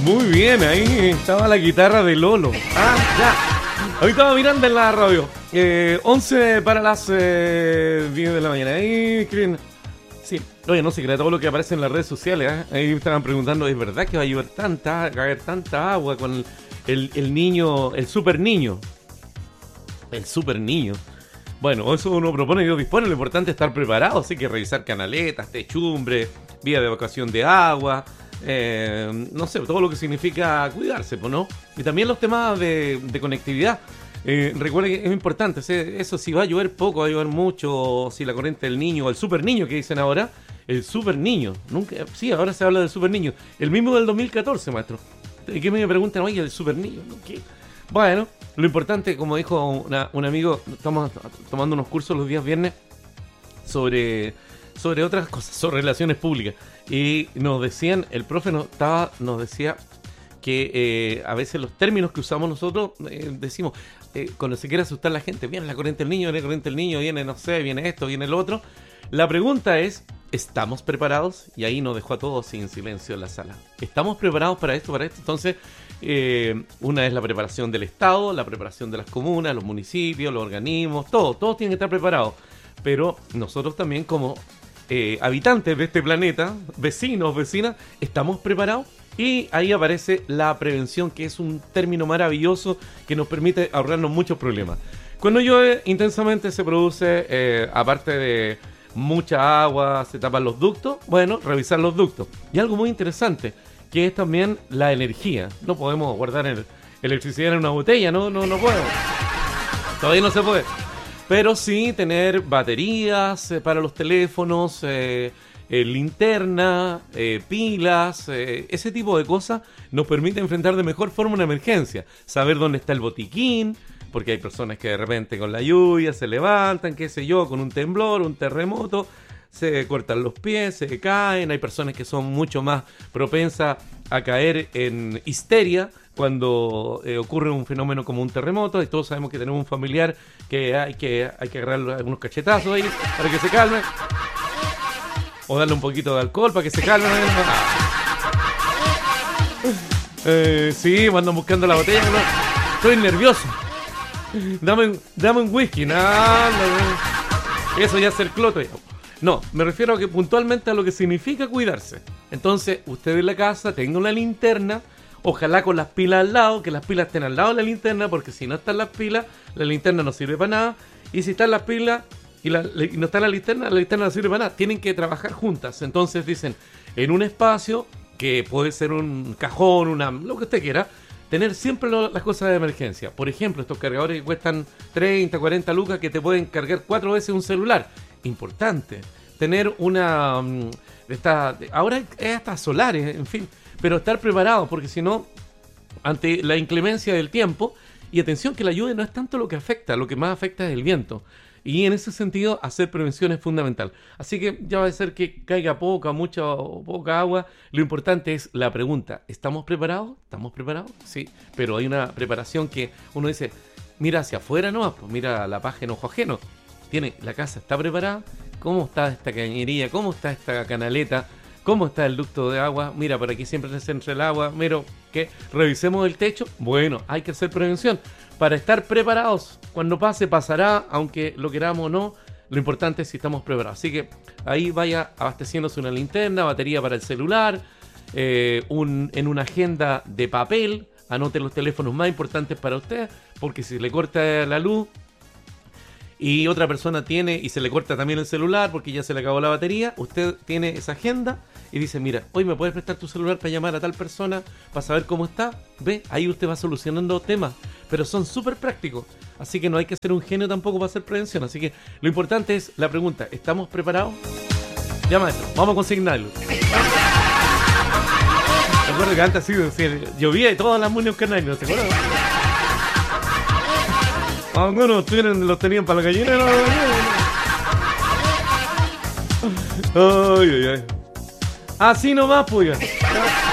Muy bien, ahí estaba la guitarra de Lolo. Ah, ya. Ahí estaba mirando en la radio. 11 para las 10 de la mañana. Ahí escriben. Sí, oye, no se crea todo lo que aparece en las redes sociales. Ahí estaban preguntando, ¿es verdad que va a llover caer tanta agua con el niño, el super niño? El super niño. Bueno, eso uno propone y Dios dispone. Lo importante es estar preparado. Así que revisar canaletas, techumbre, vía de evacuación de agua. No sé, todo lo que significa cuidarse, ¿no? Y también los temas de conectividad. Recuerden que es importante, eso, si va a llover poco, va a llover mucho, si la corriente del niño, o el super niño que dicen ahora, el super niño, nunca, sí, ahora se habla del super niño, el mismo del 2014, maestro. ¿Y qué me preguntan, oye, el super niño? ¿Qué? Bueno, lo importante, como dijo un amigo, estamos tomando unos cursos los días viernes sobre otras cosas, sobre relaciones públicas, y nos decían, el profe nos decía que a veces los términos que usamos nosotros decimos, cuando se quiere asustar a la gente, viene la corriente del niño, viene la corriente del niño, viene, no sé, viene esto, viene el otro. La pregunta es, ¿estamos preparados? Y ahí nos dejó a todos sin silencio en la sala. ¿Estamos preparados para esto? Entonces, una es la preparación del Estado, la preparación de las comunas, los municipios, los organismos, todos tienen que estar preparados. Pero nosotros también como habitantes de este planeta, vecinos, vecinas, ¿estamos preparados? Y ahí aparece la prevención, que es un término maravilloso que nos permite ahorrarnos muchos problemas. Cuando llueve intensamente se produce, aparte de mucha agua, se tapan los ductos. Bueno, revisar los ductos. Y algo muy interesante, que es también la energía. No podemos guardar electricidad en una botella, no podemos. Todavía no se puede. Pero sí tener baterías para los teléfonos, linterna, pilas, ese tipo de cosas nos permite enfrentar de mejor forma una emergencia. Saber dónde está el botiquín, porque hay personas que de repente con la lluvia se levantan, qué sé yo, con un temblor, un terremoto, se cortan los pies, se caen. Hay personas que son mucho más propensas a caer en histeria cuando ocurre un fenómeno como un terremoto, y todos sabemos que tenemos un familiar que hay que agarrarle algunos cachetazos ahí para que se calme. O darle un poquito de alcohol para que se calme. Sí, andan buscando la botella. No. Estoy nervioso. Dame un whisky. Eso ya es ser cloto. No, me refiero a que puntualmente a lo que significa cuidarse. Entonces, usted en la casa tenga una linterna. Ojalá con las pilas al lado, que las pilas estén al lado de la linterna, porque si no están las pilas, la linterna no sirve para nada. Y si están las pilas y no está la linterna no sirve para nada. Tienen que trabajar juntas. Entonces dicen, en un espacio, que puede ser un cajón, lo que usted quiera, tener siempre las cosas de emergencia. Por ejemplo, estos cargadores que cuestan 30, 40 lucas, que te pueden cargar 4 veces un celular. Importante. Tener ahora es hasta solares, en fin. Pero estar preparado, porque si no, ante la inclemencia del tiempo, y atención que la lluvia no es tanto lo que afecta, lo que más afecta es el viento. Y en ese sentido, hacer prevención es fundamental. Así que ya va a ser que caiga mucha o poca agua. Lo importante es la pregunta, ¿estamos preparados? ¿Estamos preparados? Sí, pero hay una preparación que uno dice, mira hacia afuera, no, pues mira la paja en ojo ajeno. La casa está preparada, ¿cómo está esta cañería? ¿Cómo está esta canaleta? ¿Cómo está el ducto de agua? Mira, por aquí siempre se entra el agua. Mira, ¿qué? Revisemos el techo. Bueno, hay que hacer prevención para estar preparados. Cuando pase, pasará, aunque lo queramos o no. Lo importante es si estamos preparados. Así que ahí vaya abasteciéndose una linterna, batería para el celular, en una agenda de papel. Anote los teléfonos más importantes para usted, porque si le corta la luz y otra persona tiene y se le corta también el celular porque ya se le acabó la batería, usted tiene esa agenda y dice, mira, hoy me puedes prestar tu celular para llamar a tal persona, para saber cómo está. Ve, ahí usted va solucionando temas, pero son súper prácticos, así que no hay que ser un genio tampoco para hacer prevención. Así que lo importante es la pregunta, ¿estamos preparados? Ya, maestro, vamos a consignarlo. Recuerdo que antes así, llovía y todas las municiones canarias, ¿se acuerdan? Algunos los tenían para la gallina. Ay. Así nomás, pues.